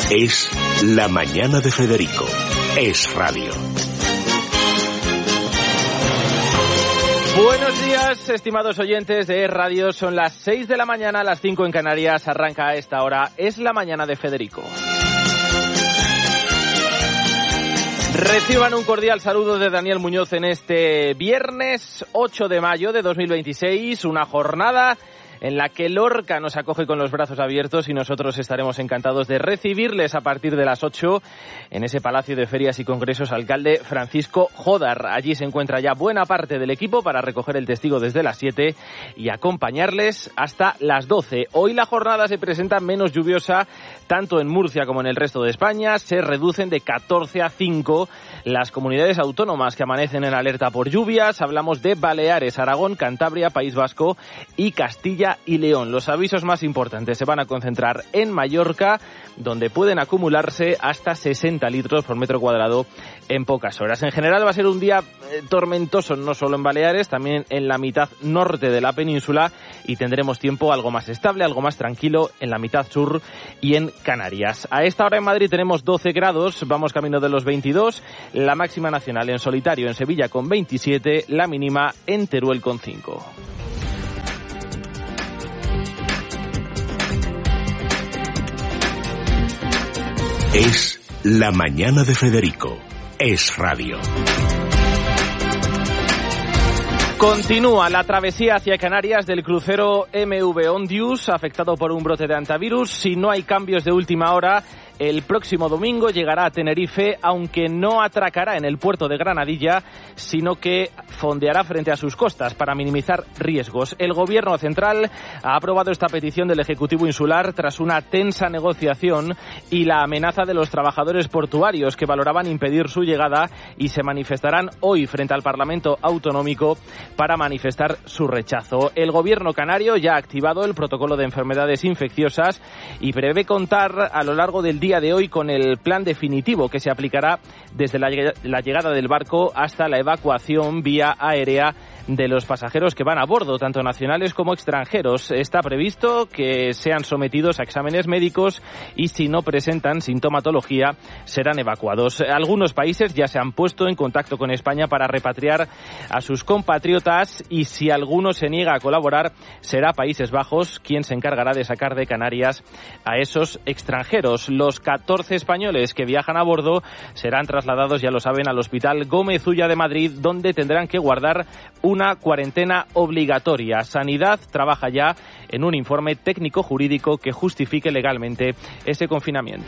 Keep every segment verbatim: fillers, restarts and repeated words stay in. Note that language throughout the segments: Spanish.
Es La Mañana de Federico. Es radio. Buenos días, estimados oyentes de Es Radio. Son las seis de la mañana, las cinco en Canarias. Arranca a esta hora Es La Mañana de Federico. Reciban un cordial saludo de Daniel Muñoz en este viernes ocho de mayo de dos mil veintiséis, una jornada en la que Lorca nos acoge con los brazos abiertos y nosotros estaremos encantados de recibirles a partir de las ocho en ese Palacio de Ferias y Congresos Alcalde Francisco Jodar. Allí se encuentra ya buena parte del equipo para recoger el testigo desde las siete y acompañarles hasta las doce. Hoy la jornada se presenta menos lluviosa tanto en Murcia como en el resto de España. Se reducen de catorce a cinco las comunidades autónomas que amanecen en alerta por lluvias. Hablamos de Baleares, Aragón, Cantabria, País Vasco y Castilla y León. Los avisos más importantes se van a concentrar en Mallorca, donde pueden acumularse hasta sesenta litros por metro cuadrado en pocas horas. En general va a ser un día eh, tormentoso, no solo en Baleares, también en la mitad norte de la península, y tendremos tiempo algo más estable, algo más tranquilo en la mitad sur y en Canarias. A esta hora en Madrid tenemos doce grados, vamos camino de los veintidós, la máxima nacional en solitario en Sevilla con veintisiete, la mínima en Teruel con cinco. Es La Mañana de Federico. Es radio. Continúa la travesía hacia Canarias del crucero M V Ondius, afectado por un brote de hantavirus. Si no hay cambios de última hora, el próximo domingo llegará a Tenerife, aunque no atracará en el puerto de Granadilla, sino que fondeará frente a sus costas para minimizar riesgos. El Gobierno central ha aprobado esta petición del Ejecutivo insular tras una tensa negociación y la amenaza de los trabajadores portuarios que valoraban impedir su llegada y se manifestarán hoy frente al Parlamento Autonómico para manifestar su rechazo. El Gobierno canario ya ha activado el protocolo de enfermedades infecciosas y prevé contar a lo largo del día de hoy con el plan definitivo que se aplicará desde la, la llegada del barco hasta la evacuación vía aérea de los pasajeros que van a bordo, tanto nacionales como extranjeros. Está previsto que sean sometidos a exámenes médicos y si no presentan sintomatología serán evacuados. Algunos países ya se han puesto en contacto con España para repatriar a sus compatriotas y si alguno se niega a colaborar será Países Bajos quien se encargará de sacar de Canarias a esos extranjeros. Los catorce españoles que viajan a bordo serán trasladados, ya lo saben, al Hospital Gómez Ulla de Madrid, donde tendrán que guardar una cuarentena obligatoria. Sanidad trabaja ya en un informe técnico-jurídico que justifique legalmente ese confinamiento.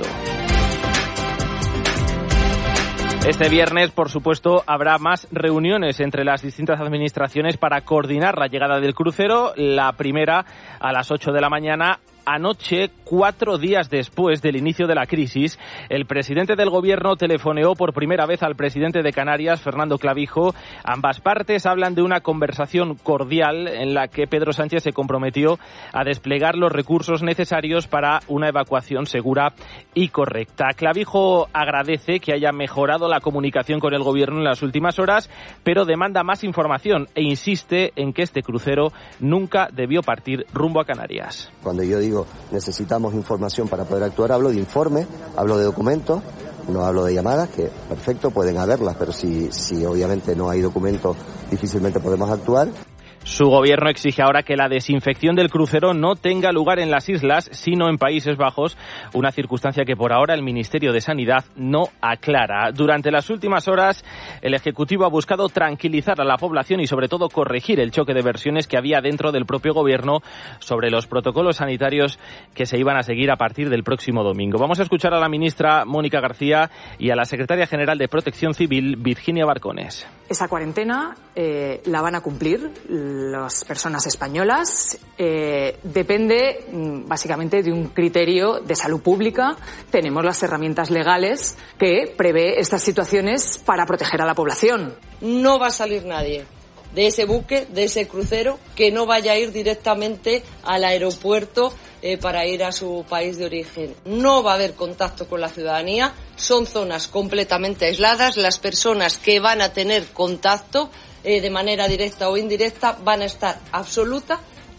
Este viernes, por supuesto, habrá más reuniones entre las distintas administraciones para coordinar la llegada del crucero. La primera a las ocho de la mañana. Anoche, cuatro días después del inicio de la crisis, el presidente del Gobierno telefoneó por primera vez al presidente de Canarias, Fernando Clavijo. Ambas partes hablan de una conversación cordial en la que Pedro Sánchez se comprometió a desplegar los recursos necesarios para una evacuación segura y correcta. Clavijo agradece que haya mejorado la comunicación con el Gobierno en las últimas horas, pero demanda más información e insiste en que este crucero nunca debió partir rumbo a Canarias. Cuando yo digo necesitamos información para poder actuar, hablo de informe, hablo de documentos, no hablo de llamadas, que perfecto, pueden haberlas, pero si, si obviamente no hay documentos, difícilmente podemos actuar. Su gobierno exige ahora que la desinfección del crucero no tenga lugar en las islas, sino en Países Bajos, una circunstancia que por ahora el Ministerio de Sanidad no aclara. Durante las últimas horas, el Ejecutivo ha buscado tranquilizar a la población y sobre todo corregir el choque de versiones que había dentro del propio gobierno sobre los protocolos sanitarios que se iban a seguir a partir del próximo domingo. Vamos a escuchar a la ministra Mónica García y a la secretaria general de Protección Civil, Virginia Barcones. Esa cuarentena eh, la van a cumplir las personas españolas. Eh, depende básicamente de un criterio de salud pública. Tenemos las herramientas legales que prevé estas situaciones para proteger a la población. No va a salir nadie de ese buque, de ese crucero, que no vaya a ir directamente al aeropuerto eh, para ir a su país de origen. No va a haber contacto con la ciudadanía, son zonas completamente aisladas. Las personas que van a tener contacto eh, de manera directa o indirecta van a estar absoluta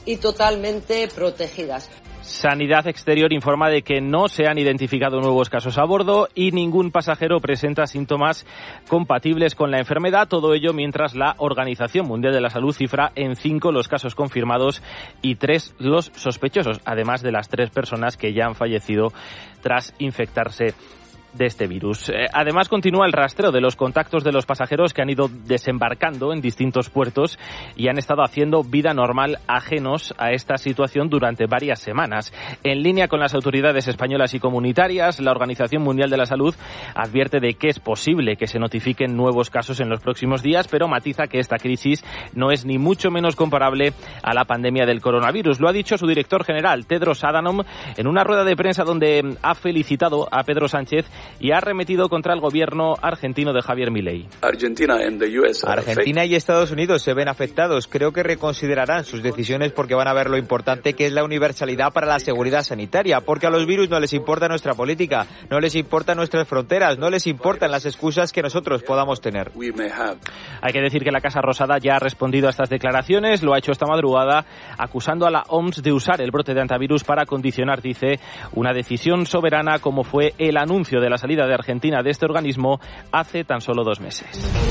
y totalmente protegidas. Sanidad Exterior informa de que no se han identificado nuevos casos a bordo y ningún pasajero presenta síntomas compatibles con la enfermedad. Todo ello mientras la Organización Mundial de la Salud cifra en cinco los casos confirmados y tres los sospechosos, además de las tres personas que ya han fallecido tras infectarse de este virus. Eh, además, continúa el rastreo de los contactos de los pasajeros que han ido desembarcando en distintos puertos y han estado haciendo vida normal ajenos a esta situación durante varias semanas. En línea con las autoridades españolas y comunitarias, la Organización Mundial de la Salud advierte de que es posible que se notifiquen nuevos casos en los próximos días, pero matiza que esta crisis no es ni mucho menos comparable a la pandemia del coronavirus. Lo ha dicho su director general, Tedros Adhanom, en una rueda de prensa donde ha felicitado a Pedro Sánchez y ha arremetido contra el gobierno argentino de Javier Milei. Argentina y Estados Unidos se ven afectados. Creo que reconsiderarán sus decisiones porque van a ver lo importante que es la universalidad para la seguridad sanitaria, porque a los virus no les importa nuestra política, no les importan nuestras fronteras, no les importan las excusas que nosotros podamos tener. Hay que decir que la Casa Rosada ya ha respondido a estas declaraciones, lo ha hecho esta madrugada, acusando a la O M S de usar el brote de antivirus para condicionar, dice, una decisión soberana como fue el anuncio de la salida de Argentina de este organismo hace tan solo dos meses.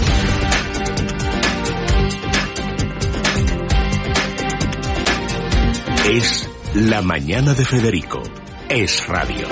Es la mañana de Federico. Es radio.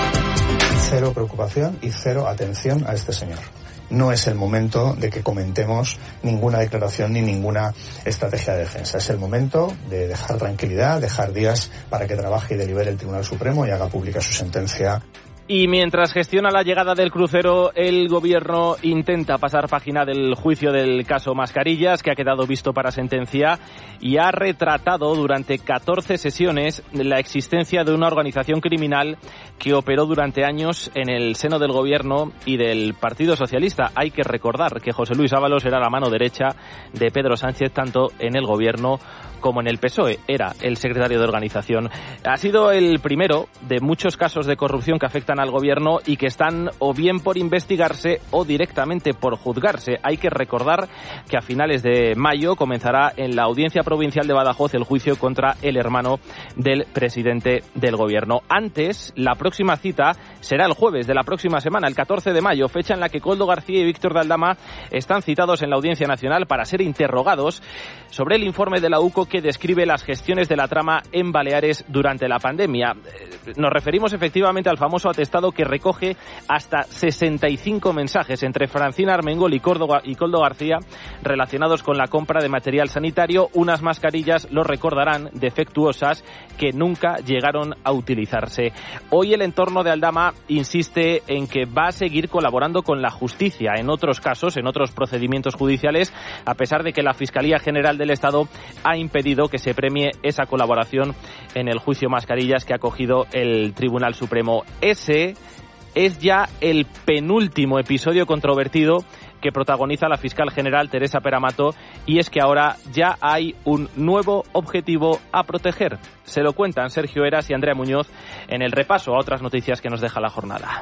Cero preocupación y cero atención a este señor. No es el momento de que comentemos ninguna declaración ni ninguna estrategia de defensa. Es el momento de dejar tranquilidad, dejar días para que trabaje y delibere el Tribunal Supremo y haga pública su sentencia. Y mientras gestiona la llegada del crucero, el gobierno intenta pasar página del juicio del caso Mascarillas, que ha quedado visto para sentencia, y ha retratado durante catorce sesiones la existencia de una organización criminal que operó durante años en el seno del gobierno y del Partido Socialista. Hay que recordar que José Luis Ábalos era la mano derecha de Pedro Sánchez, tanto en el gobierno como en el P S O E. Era el secretario de organización. Ha sido el primero de muchos casos de corrupción que afectan al gobierno y que están o bien por investigarse o directamente por juzgarse. Hay que recordar que a finales de mayo comenzará en la Audiencia Provincial de Badajoz el juicio contra el hermano del presidente del gobierno. Antes, la próxima cita será el jueves de la próxima semana, el catorce de mayo, fecha en la que Koldo García y Víctor de Aldama están citados en la Audiencia Nacional para ser interrogados sobre el informe de la U C O que describe las gestiones de la trama en Baleares durante la pandemia. Nos referimos efectivamente al famoso atestado que recoge hasta sesenta y cinco mensajes entre Francina Armengol y Córdoba y Koldo García relacionados con la compra de material sanitario, unas mascarillas, lo recordarán, defectuosas que nunca llegaron a utilizarse. Hoy el entorno de Aldama insiste en que va a seguir colaborando con la justicia en otros casos, en otros procedimientos judiciales, a pesar de que la Fiscalía General del Estado ha impedido que se premie esa colaboración en el juicio Mascarillas que ha acogido el Tribunal Supremo. Ese es ya el penúltimo episodio controvertido que protagoniza la fiscal general Teresa Peramato, y es que ahora ya hay un nuevo objetivo a proteger. Se lo cuentan Sergio Heras y Andrea Muñoz en el repaso a otras noticias que nos deja la jornada.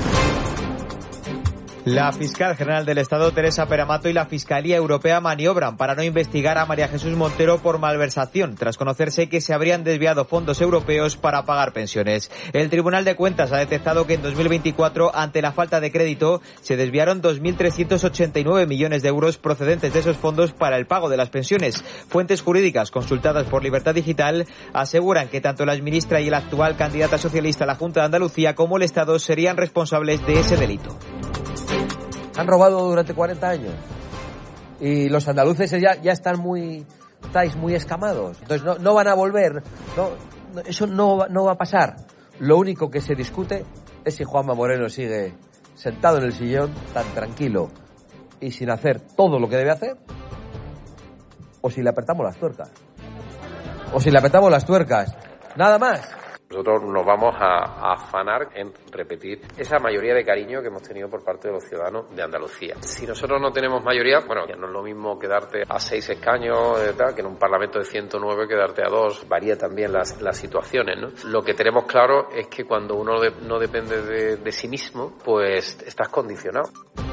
La fiscal general del Estado, Teresa Peramato, y la Fiscalía Europea maniobran para no investigar a María Jesús Montero por malversación, tras conocerse que se habrían desviado fondos europeos para pagar pensiones. El Tribunal de Cuentas ha detectado que en dos mil veinticuatro, ante la falta de crédito, se desviaron dos mil trescientos ochenta y nueve millones de euros procedentes de esos fondos para el pago de las pensiones. Fuentes jurídicas consultadas por Libertad Digital aseguran que tanto la exministra y la actual candidata socialista a la Junta de Andalucía como el Estado serían responsables de ese delito. Han robado durante cuarenta años y los andaluces ya, ya están muy, estáis muy escamados. Entonces no, no van a volver, no, no, eso no, no va a pasar. Lo único que se discute es si Juanma Moreno sigue sentado en el sillón tan tranquilo y sin hacer todo lo que debe hacer, o si le apretamos las tuercas. O si le apretamos las tuercas. Nada más. Nosotros nos vamos a, a afanar en repetir esa mayoría de cariño que hemos tenido por parte de los ciudadanos de Andalucía. Si nosotros no tenemos mayoría, bueno, ya no es lo mismo quedarte a seis escaños eh, tal, que en un parlamento de ciento nueve quedarte a dos. Varía también las, las situaciones, ¿no? Lo que tenemos claro es que cuando uno de, no depende de, de sí mismo, pues estás condicionado.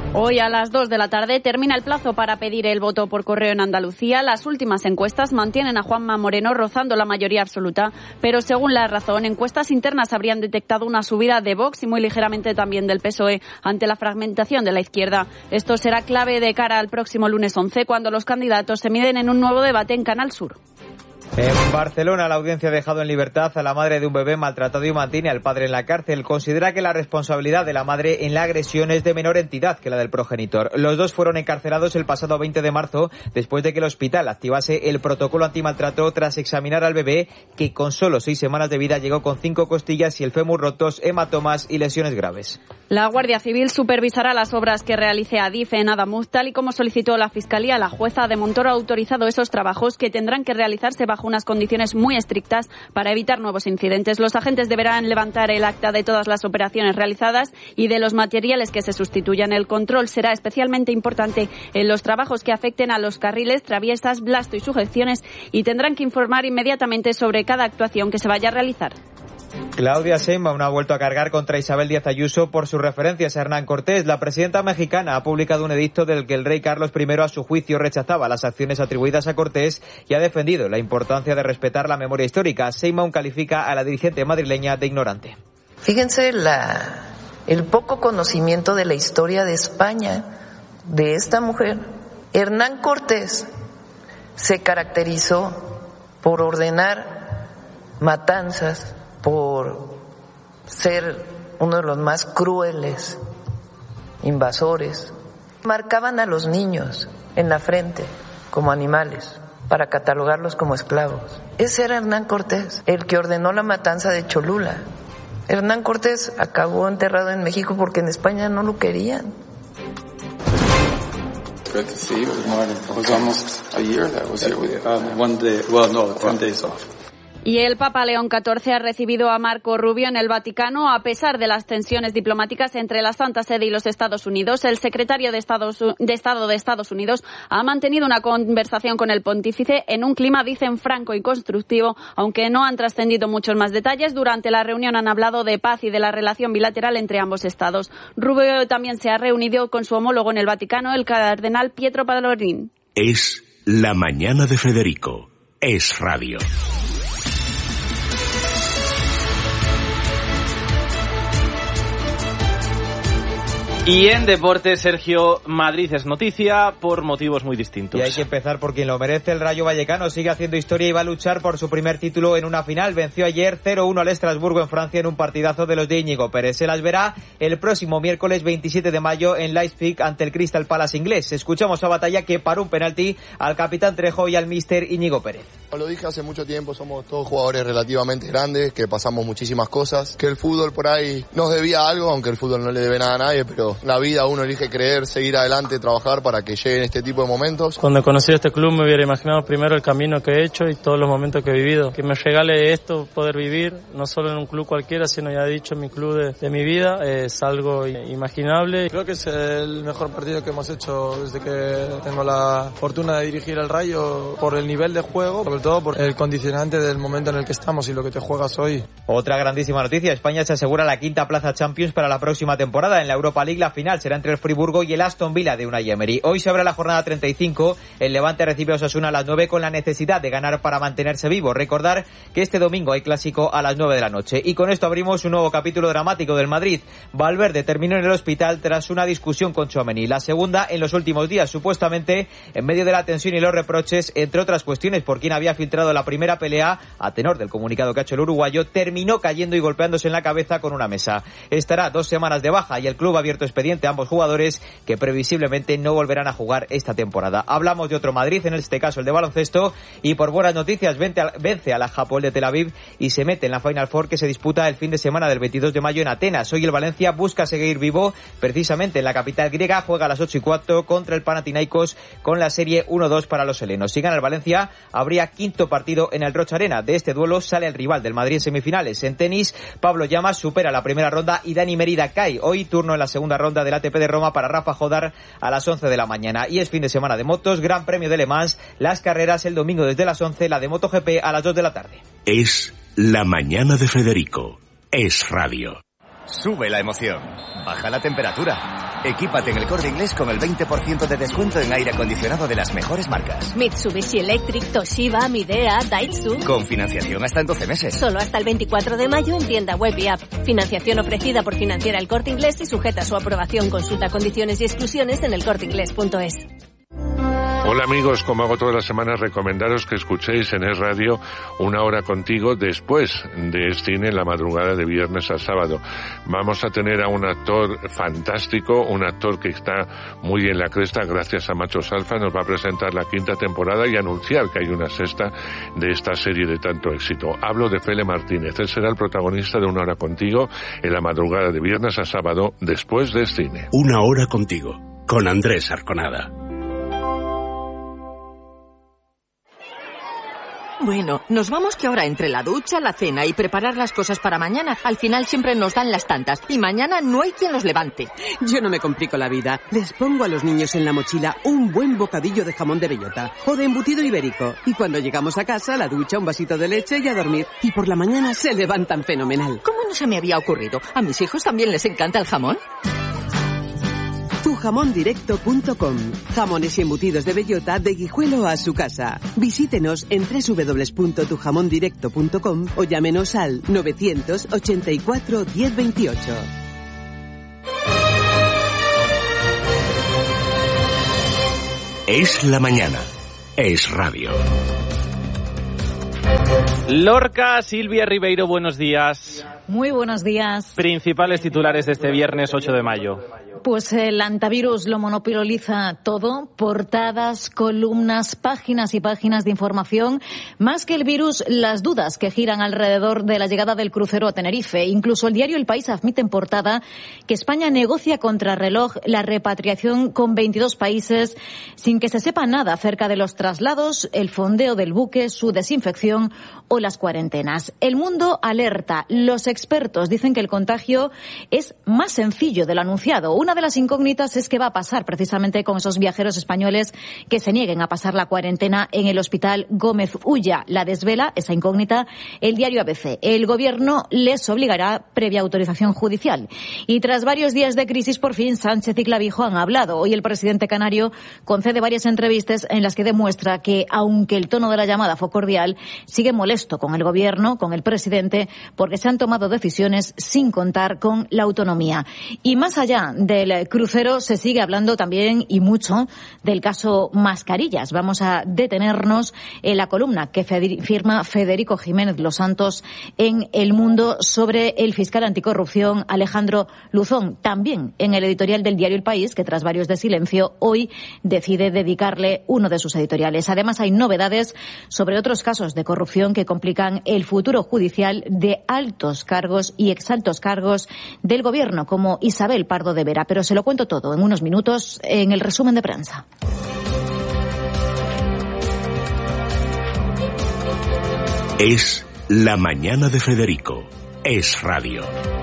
Hoy a las dos de la tarde termina el plazo para pedir el voto por correo en Andalucía. Las últimas encuestas mantienen a Juanma Moreno rozando la mayoría absoluta, pero según La Razón, encuestas internas habrían detectado una subida de Vox y muy ligeramente también del P S O E ante la fragmentación de la izquierda. Esto será clave de cara al próximo lunes once, cuando los candidatos se miden en un nuevo debate en Canal Sur. En Barcelona, la audiencia ha dejado en libertad a la madre de un bebé maltratado y mantiene al padre en la cárcel. Considera que la responsabilidad de la madre en la agresión es de menor entidad que la del progenitor. Los dos fueron encarcelados el pasado veinte de marzo después de que el hospital activase el protocolo antimaltrato tras examinar al bebé, que con solo seis semanas de vida llegó con cinco costillas y el fémur rotos, hematomas y lesiones graves. La Guardia Civil supervisará las obras que realice Adif en Adamuz, tal y como solicitó la Fiscalía. La jueza de Montoro ha autorizado esos trabajos, que tendrán que realizarse bajo unas condiciones muy estrictas para evitar nuevos incidentes. Los agentes deberán levantar el acta de todas las operaciones realizadas y de los materiales que se sustituyan. El control será especialmente importante en los trabajos que afecten a los carriles, traviesas, blasto y sujeciones, y tendrán que informar inmediatamente sobre cada actuación que se vaya a realizar. Claudia Sheinbaum ha vuelto a cargar contra Isabel Díaz Ayuso por sus referencias a Hernán Cortés. La presidenta mexicana ha publicado un edicto del que el rey Carlos primero, a su juicio, rechazaba las acciones atribuidas a Cortés y ha defendido la importancia de respetar la memoria histórica. Sheinbaum califica a la dirigente madrileña de ignorante. Fíjense la, el poco conocimiento de la historia de España de esta mujer. Hernán Cortés se caracterizó por ordenar matanzas, por ser uno de los más crueles invasores. Marcaban a los niños en la frente como animales para catalogarlos como esclavos. Ese era Hernán Cortés, el que ordenó la matanza de Cholula. Hernán Cortés acabó enterrado en México porque en España no lo querían. Good to see you. It was almost a year that was here with you. Um, one day, well, no, ten days off. Y el Papa León catorce ha recibido a Marco Rubio en el Vaticano a pesar de las tensiones diplomáticas entre la Santa Sede y los Estados Unidos. El secretario de, Estados, de Estado de Estados Unidos ha mantenido una conversación con el pontífice en un clima, dicen, franco y constructivo, aunque no han trascendido muchos más detalles. Durante la reunión han hablado de paz y de la relación bilateral entre ambos estados. Rubio también se ha reunido con su homólogo en el Vaticano, el cardenal Pietro Parolin. Es la mañana de Federico. Es radio. Y en deportes, Sergio, Madrid es noticia por motivos muy distintos. Y hay que empezar por quien lo merece. El Rayo Vallecano sigue haciendo historia y va a luchar por su primer título en una final. Venció ayer cero uno al Estrasburgo en Francia en un partidazo de los de Íñigo Pérez. Se las verá el próximo miércoles veintisiete de mayo en Leipzig ante el Crystal Palace inglés. Escuchamos a Batalla, que paró un penalti al capitán Trejo y al míster Íñigo Pérez. Lo dije hace mucho tiempo, somos todos jugadores relativamente grandes, que pasamos muchísimas cosas, que el fútbol por ahí nos debía algo, aunque el fútbol no le debe nada a nadie, pero la vida uno elige creer, seguir adelante, trabajar para que lleguen este tipo de momentos. Cuando conocí este club me hubiera imaginado primero el camino que he hecho y todos los momentos que he vivido. Que me regale esto, poder vivir, no solo en un club cualquiera, sino ya he dicho en mi club de, de mi vida, es algo inimaginable. Creo que es el mejor partido que hemos hecho desde que tengo la fortuna de dirigir al Rayo, por el nivel de juego, sobre todo por el condicionante del momento en el que estamos y lo que te juegas hoy. Otra grandísima noticia: España se asegura la quinta plaza Champions para la próxima temporada. En la Europa League la final será entre el Friburgo y el Aston Villa de Unai Emery. Hoy se abre la jornada treinta y cinco, el Levante recibe a Osasuna a las nueve con la necesidad de ganar para mantenerse vivo. Recordar que este domingo hay clásico a las nueve de la noche. Y con esto abrimos un nuevo capítulo dramático del Madrid. Valverde terminó en el hospital tras una discusión con Tchouaméni, la segunda en los últimos días, supuestamente en medio de la tensión y los reproches, entre otras cuestiones, por quien había filtrado la primera pelea. A tenor del comunicado que ha hecho el uruguayo, terminó cayendo y golpeándose en la cabeza con una mesa. Estará dos semanas de baja y el club ha abierto expediente a ambos jugadores, que previsiblemente no volverán a jugar esta temporada. Hablamos de otro Madrid, en este caso el de baloncesto, y por buenas noticias vence a la Hapoel de Tel Aviv y se mete en la Final Four, que se disputa el fin de semana del veintidós de mayo en Atenas. Hoy el Valencia busca seguir vivo precisamente en la capital griega, juega a las ocho y cuatro contra el Panathinaikos con la serie uno dos para los helenos. Si gana el Valencia, habría quinto partido en el Roch Arena. De este duelo sale el rival del Madrid en semifinales. En tenis, Pablo Llamas supera la primera ronda y Dani Merida cae. Hoy turno en la segunda ronda del A T P de Roma para Rafa Jodar a las once de la mañana. Y es fin de semana de motos, Gran Premio de Le Mans, las carreras el domingo desde las once, la de MotoGP a las dos de la tarde. Es la mañana de Federico. Es radio. Sube la emoción, baja la temperatura. Equípate en El Corte Inglés con el veinte por ciento de descuento en aire acondicionado de las mejores marcas. Mitsubishi Electric, Toshiba, Midea, Daihatsu. Con financiación hasta en doce meses. Solo hasta el veinticuatro de mayo en tienda web y app. Financiación ofrecida por Financiera El Corte Inglés y sujeta a su aprobación. Consulta condiciones y exclusiones en el corte inglés punto es. Hola amigos, como hago todas las semanas, recomendaros que escuchéis en Es Radio Una Hora Contigo después de cine en la madrugada de viernes a sábado. Vamos a tener a un actor fantástico, un actor que está muy en la cresta gracias a Machos Alfa. Nos va a presentar la quinta temporada y anunciar que hay una sexta de esta serie de tanto éxito. Hablo de Fele Martínez. Él será el protagonista de Una Hora Contigo en la madrugada de viernes a sábado después de cine. Una Hora Contigo, con Andrés Arconada. Bueno, nos vamos que ahora entre la ducha, la cena y preparar las cosas para mañana, al final siempre nos dan las tantas y mañana no hay quien los levante. Yo no me complico la vida. Les pongo a los niños en la mochila un buen bocadillo de jamón de bellota o de embutido ibérico y cuando llegamos a casa, la ducha, un vasito de leche y a dormir. Y por la mañana se levantan fenomenal. ¿Cómo no se me había ocurrido? ¿A mis hijos también les encanta el jamón? tu jamón directo punto com. Jamones y embutidos de bellota de Guijuelo a su casa. Visítenos en doble u doble u doble u punto tu jamón directo punto com o llámenos al novecientos ochenta y cuatro diez veintiocho. Es la mañana. Es radio. Lorca, Silvia Ribeiro, buenos días. Muy buenos días. Principales titulares de este viernes ocho de mayo. Pues el antivirus lo monopoliza todo, portadas, columnas, páginas y páginas de información. Más que el virus, las dudas que giran alrededor de la llegada del crucero a Tenerife. Incluso el diario El País admite en portada que España negocia contrarreloj la repatriación con veintidós países sin que se sepa nada acerca de los traslados, el fondeo del buque, su desinfección o las cuarentenas. El Mundo alerta. Los expertos dicen que el contagio es más sencillo de lo anunciado. Una de las incógnitas es qué va a pasar precisamente con esos viajeros españoles que se nieguen a pasar la cuarentena en el Hospital Gómez Ulla. La desvela esa incógnita el diario A B C. El gobierno les obligará previa autorización judicial. Y tras varios días de crisis, por fin Sánchez y Clavijo han hablado. Hoy el presidente canario concede varias entrevistas en las que demuestra que, aunque el tono de la llamada fue cordial, sigue molesto con el gobierno, con el presidente, porque se han tomado decisiones sin contar con la autonomía. Y más allá de del crucero se sigue hablando también y mucho del caso Mascarillas. Vamos a detenernos en la columna que firma Federico Jiménez Los Santos en El Mundo sobre el fiscal anticorrupción Alejandro Luzón. También en el editorial del diario El País, que tras varios de silencio hoy decide dedicarle uno de sus editoriales. Además hay novedades sobre otros casos de corrupción que complican el futuro judicial de altos cargos y exaltos cargos del gobierno, como Isabel Pardo de Vera. Pero se lo cuento todo en unos minutos en el resumen de prensa. Es la mañana de Federico. Es radio.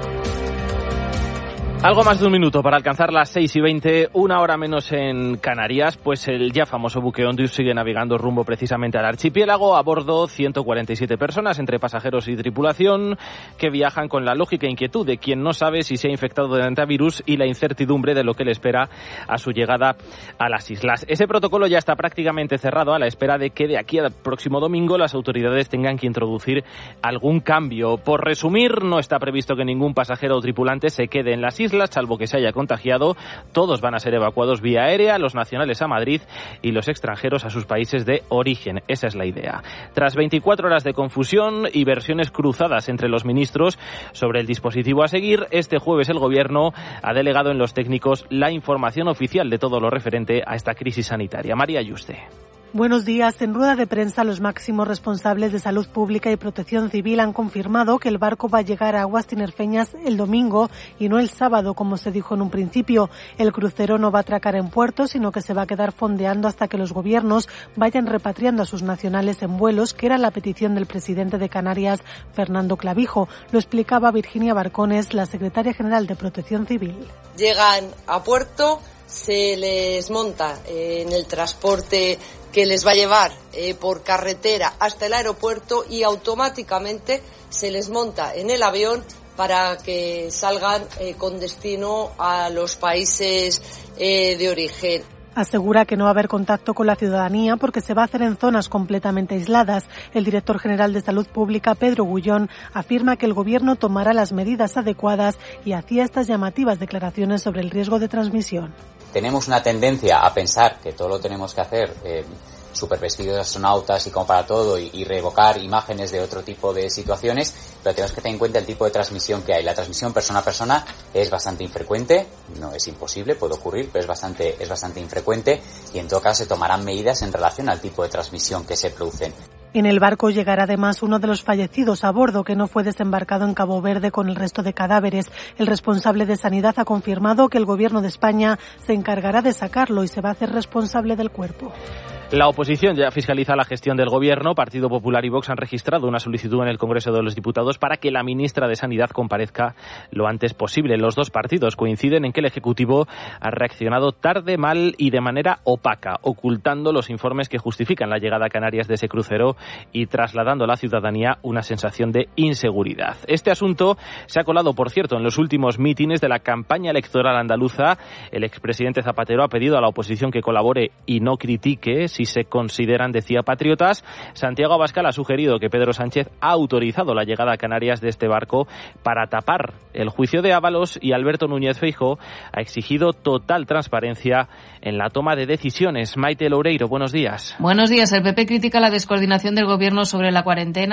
Algo más de un minuto para alcanzar las seis y veinte, una hora menos en Canarias, pues el ya famoso buque Ondius sigue navegando rumbo precisamente al archipiélago. A bordo ciento cuarenta y siete personas, entre pasajeros y tripulación, que viajan con la lógica inquietud de quien no sabe si se ha infectado de antivirus y la incertidumbre de lo que le espera a su llegada a las islas. Ese protocolo ya está prácticamente cerrado a la espera de que de aquí al próximo domingo las autoridades tengan que introducir algún cambio. Por resumir, no está previsto que ningún pasajero o tripulante se quede en las islas, salvo que se haya contagiado. Todos van a ser evacuados vía aérea, los nacionales a Madrid y los extranjeros a sus países de origen. Esa es la idea. Tras veinticuatro horas de confusión y versiones cruzadas entre los ministros sobre el dispositivo a seguir, este jueves el Gobierno ha delegado en los técnicos la información oficial de todo lo referente a esta crisis sanitaria. María Yuste. Buenos días. En rueda de prensa, los máximos responsables de Salud Pública y Protección Civil han confirmado que el barco va a llegar a aguas tinerfeñas el domingo y no el sábado, como se dijo en un principio. El crucero no va a atracar en puerto, sino que se va a quedar fondeando hasta que los gobiernos vayan repatriando a sus nacionales en vuelos, que era la petición del presidente de Canarias, Fernando Clavijo. Lo explicaba Virginia Barcones, la secretaria general de Protección Civil. Llegan a puerto, se les monta en el transporte que les va a llevar eh, por carretera hasta el aeropuerto y automáticamente se les monta en el avión para que salgan eh, con destino a los países eh, de origen. Asegura que no va a haber contacto con la ciudadanía porque se va a hacer en zonas completamente aisladas. El director general de Salud Pública, Pedro Gullón, afirma que el Gobierno tomará las medidas adecuadas y hacía estas llamativas declaraciones sobre el riesgo de transmisión. Tenemos una tendencia a pensar que todo lo tenemos que hacer eh, súper vestidos de astronautas y como para todo y, y reevocar imágenes de otro tipo de situaciones, pero tenemos que tener en cuenta el tipo de transmisión que hay. La transmisión persona a persona es bastante infrecuente, no es imposible, puede ocurrir, pero es bastante, es bastante infrecuente y en todo caso se tomarán medidas en relación al tipo de transmisión que se producen. En el barco llegará además uno de los fallecidos a bordo que no fue desembarcado en Cabo Verde con el resto de cadáveres. El responsable de Sanidad ha confirmado que el Gobierno de España se encargará de sacarlo y se va a hacer responsable del cuerpo. La oposición ya fiscaliza la gestión del Gobierno. Partido Popular y Vox han registrado una solicitud en el Congreso de los Diputados para que la ministra de Sanidad comparezca lo antes posible. Los dos partidos coinciden en que el Ejecutivo ha reaccionado tarde, mal y de manera opaca, ocultando los informes que justifican la llegada a Canarias de ese crucero y trasladando a la ciudadanía una sensación de inseguridad. Este asunto se ha colado, por cierto, en los últimos mítines de la campaña electoral andaluza. El expresidente Zapatero ha pedido a la oposición que colabore y no critique si se consideran, decía, patriotas. Santiago Abascal ha sugerido que Pedro Sánchez ha autorizado la llegada a Canarias de este barco para tapar el juicio de Ábalos, y Alberto Núñez Feijóo ha exigido total transparencia en la toma de decisiones. Maite Loureiro, buenos días. Buenos días. El P P critica la descoordinación del Gobierno sobre la cuarentena.